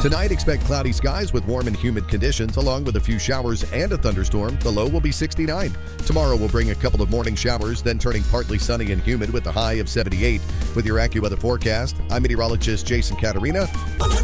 Tonight, expect cloudy skies with warm and humid conditions, along with a few showers and a thunderstorm. The low will be 69. Tomorrow will bring a couple of morning showers, then turning partly sunny and humid with a high of 78. With your AccuWeather forecast, I'm meteorologist Jason Caterina.